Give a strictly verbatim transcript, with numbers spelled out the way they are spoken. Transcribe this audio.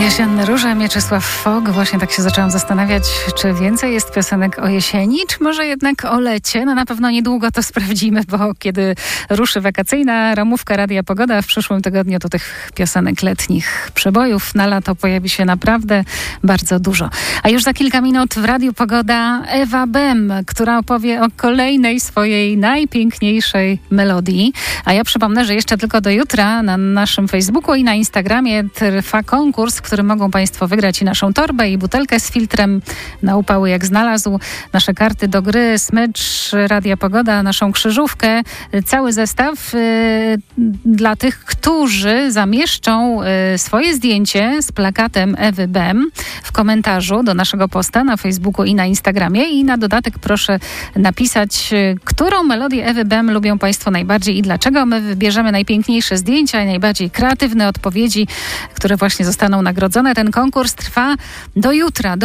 Jesienne róże, Mieczysław Fok. Właśnie tak się zaczęłam zastanawiać, czy więcej jest piosenek o jesieni, czy może jednak o lecie. No na pewno niedługo to sprawdzimy, bo kiedy ruszy wakacyjna ramówka Radia Pogoda w przyszłym tygodniu, to tych piosenek letnich przebojów na lato pojawi się naprawdę bardzo dużo. A już za kilka minut w Radiu Pogoda Ewa Bem, która opowie o kolejnej swojej najpiękniejszej melodii. A ja przypomnę, że jeszcze tylko do jutra na naszym Facebooku i na Instagramie trwa konkurs, w którym mogą Państwo wygrać i naszą torbę, i butelkę z filtrem na upały jak znalazł, nasze karty do gry, smycz Radia Pogoda, naszą krzyżówkę, cały zestaw y, dla tych, którzy zamieszczą y, swoje zdjęcie z plakatem Ewy Bem w komentarzu do naszego posta na Facebooku i na Instagramie. I na dodatek proszę napisać, y, którą melodię Ewy Bem lubią Państwo najbardziej i dlaczego. My wybierzemy najpiękniejsze zdjęcia i najbardziej kreatywne odpowiedzi, które właśnie zostaną nagrodzone. Ten konkurs trwa do jutra.